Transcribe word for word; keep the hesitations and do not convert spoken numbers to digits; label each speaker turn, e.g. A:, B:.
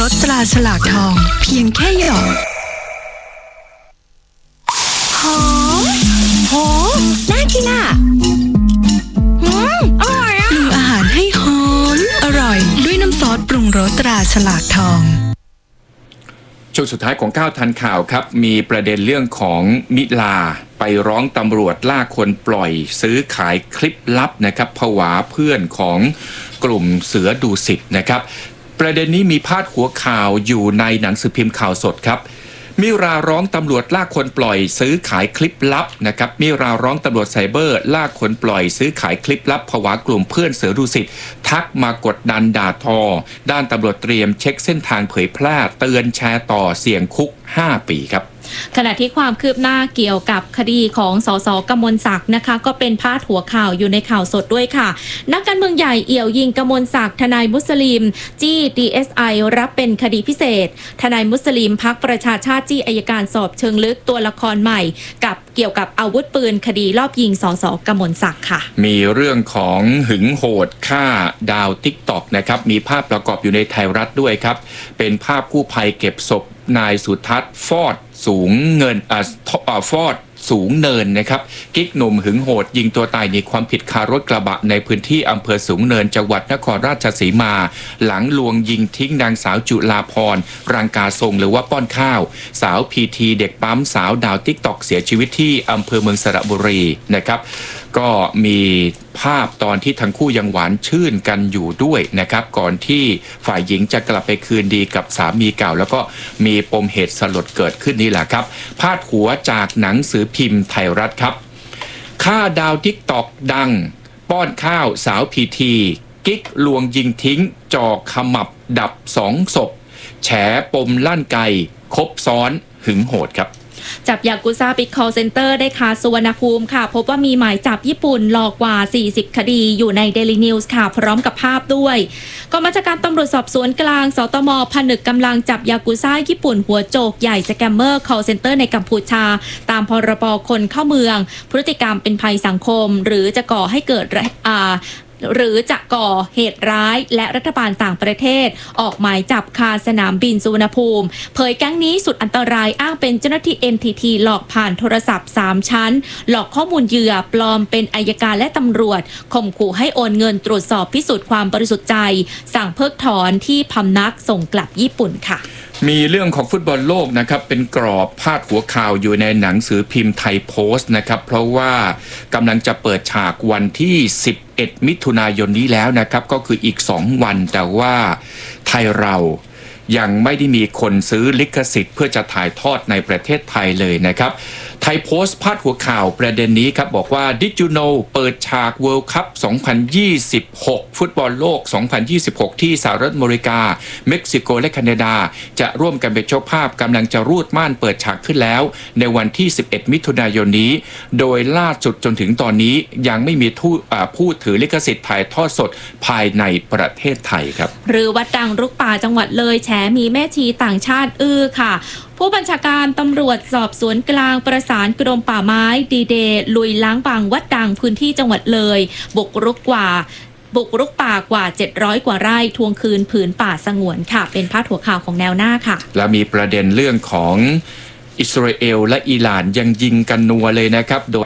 A: รสตราฉลากทองเพียงแค่หยดหอมหอมน่ากินอ่ะอืมอร่อยอ่ะปรุงอาหารให้หอมอร่อยด้วยน้ำซอสปรุงรสตราฉลากทอง
B: ช่วงสุดท้ายของก้าวทันข่าวครับมีประเด็นเรื่องของมิลาไปร้องตำรวจล่าคนปล่อยซื้อขายคลิปลับนะครับผวาเพื่อนของกลุ่มเสือดุสิตนะครับประเด็นนี้มีพาดหัวข่าวอยู่ในหนังสือพิมพ์ข่าวสดครับมิราร้องตำรวจล่าคนปล่อยซื้อขายคลิปลับนะครับมิราร้องตำรวจไซเบอร์ล่าคนปล่อยซื้อขายคลิปลับผวากลุ่มเพื่อนเสือดุสิตทักมากดดันด่าทอด้านตำรวจเตรียมเช็คเส้นทางเผยแพร่เตือนแชร์ต่อเสี่ยงคุกห้าปีครับ
C: ขณะที่ความคืบหน้าเกี่ยวกับคดีของสสกมลศักดิ์นะคะก็เป็นพาดหัวข่าวอยู่ในข่าวสดด้วยค่ะนักการเมืองใหญ่เอี่ยวยิงกมลศักดิ์ทนายมุสลิมจี้ ดี เอส ไอ รับเป็นคดีพิเศษทนายมุสลิมพรรคประชาชาติจี้อัยการสอบเชิงลึกตัวละครใหม่กับเกี่ยวกับอาวุธปืนคดีรอบยิงสสกมลศักดิ์ค่ะ
B: มีเรื่องของหึงโหดฆ่าดาวติ๊กต็อกนะครับมีภาพประกอบอยู่ในไทยรัฐด้วยครับเป็นภาพกู้ภัยเก็บศพนายสุทัศน์ฟอดสูงเงินอ่าฟอดสูงเนินนะครับกิ๊กหนุ่มหึงโหดยิงตัวตายในความผิดคารถกระบะในพื้นที่อำเภอสูงเนินจังหวัดนครราชสีมาหลังลวงยิงทิ้งนางสาวจุฬาภรณ์รังกาทรงหรือว่าป้อนข้าวสาวพีทีเด็กปั๊มสาวดาวติ๊กต็อกเสียชีวิตที่อำเภอเมืองสระบุรีนะครับก็มีภาพตอนที่ทั้งคู่ยังหวานชื่นกันอยู่ด้วยนะครับก่อนที่ฝ่ายหญิงจะกลับไปคืนดีกับสามีเก่าแล้วก็มีปมเหตุสลดเกิดขึ้นนี่แหละครับพาดหัวจากหนังสือพิมพ์ไทยรัฐครับฆ่าดาวทิกตอกดังป้อนข้าวสาวพีทีกิ๊กลวงยิงทิ้งจอกขมับดับสองศพแฉปมลั่นไกคบซ้อนหึงโหดครับ
C: จับยากุซ่าปิด call center ได้คาสุวรรณภูมิค่ะพบว่ามีหมายจับญี่ปุ่นหลอกกว่าสี่สิบคดีอยู่ใน Daily News ค่ะพร้อมกับภาพด้วยกองบัญชาการตำรวจสอบสวนกลางสตม.ผนึกกำลังจับยากุซ่าญี่ปุ่นหัวโจกใหญ่สแกมเมอร์ call center ในกัมพูชาตามพรบคนเข้าเมืองพฤติกรรมเป็นภัยสังคมหรือจะก่อให้เกิดอ่าหรือจะก่อเหตุร้ายและรัฐบาลต่างประเทศออกหมายจับคาสนามบินสุวรรณภูมิเผยแก๊งนี้สุดอันตรายอ้างเป็นเจ้าหน้าที่ เอ็น ที ที หลอกผ่านโทรศัพท์สามชั้นหลอกข้อมูลเหยื่อปลอมเป็นอัยการและตำรวจข่มขู่ให้โอนเงินตรวจสอบพิสูจน์ความบริสุทธิ์ใจสั่งเพิกถอนที่พำนักส่งกลับญี่ปุ่นค่ะ
B: มีเรื่องของฟุตบอลโลกนะครับเป็นกรอบพาดหัวข่าวอยู่ในหนังสือพิมพ์ไทยโพสต์นะครับเพราะว่ากำลังจะเปิดฉากวันที่สิบเอ็ดมิถุนายนนี้แล้วนะครับก็คืออีกสองวันแต่ว่าไทยเรายังไม่ได้มีคนซื้อลิขสิทธิ์เพื่อจะถ่ายทอดในประเทศไทยเลยนะครับไทยโพสต์พาดหัวข่าวประเด็นนี้ครับบอกว่า Did you know เปิดฉาก World Cup สองพันยี่สิบหก ฟุตบอลโลก สองพันยี่สิบหก ที่สหรัฐอเมริกาเม็กซิโกและแคนาดาจะร่วมกันเป็นเจ้าภาพกำลังจะรูดม่านเปิดฉากขึ้นแล้วในวันที่สิบเอ็ดมิถุนายนนี้โดยล่าสุดจนถึงตอนนี้ยังไม่มีผู้ถือลิขสิทธิ์ถ่ายทอดสดภายในประเทศไทยครับ
C: หรือวัดดังรุกป่าจังหวัดเลยแฉมีแม่ชีต่างชาติอื้อค่ะผู้บัญชาการตำรวจสอบสวนกลางประสานกรมป่าไม้ดีเดย์ลุยล้างบางวัดดังพื้นที่จังหวัดเลยบุกรุกกว่าบุกรุกป่ากว่าเจ็ดร้อยกว่าไร่ทวงคืนผืนป่าสงวนค่ะเป็นพาดหัวข่าวของแนวหน้าค่ะ
B: และมีประเด็นเรื่องของอิสราเอลและอิหร่านยังยิงกันนัวเลยนะครับโดย